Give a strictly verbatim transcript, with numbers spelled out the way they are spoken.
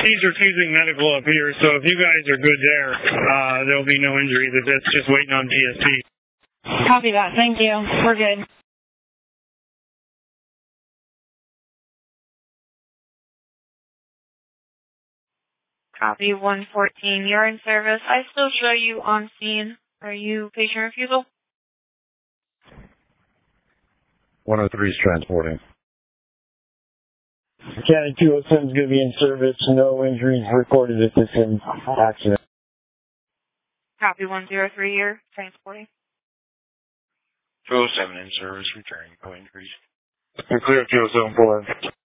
He's refusing medical up here, so if you guys are good there, uh, there'll be no injuries. If it's just waiting on P S P. Copy that. Thank you. We're good. Copy one fourteen. You're in service. I still show you on scene. Are you patient refusal? one oh three is transporting. County two oh seven is going to be in service. No injuries recorded at this accident. Copy one oh three. You're transporting. two oh seven in service. Returning. No injuries. You're clear, two oh seven four.